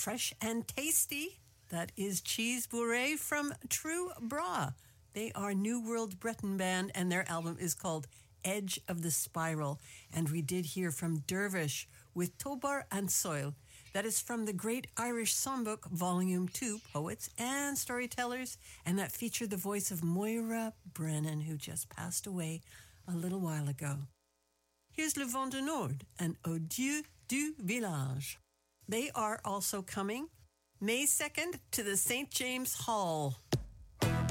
fresh and tasty. That is Cheese Bourrée from True Bra. They are New World Breton band, and their album is called Edge of the Spiral. And we did hear from Dervish with Tobar and Soil. That is from the Great Irish Songbook, Volume 2, Poets and Storytellers, and that featured the voice of Moira Brennan, who just passed away a little while ago. Here's Le Vent du Nord and Au Dieu du Village. They are also coming May 2nd to the St. James Hall.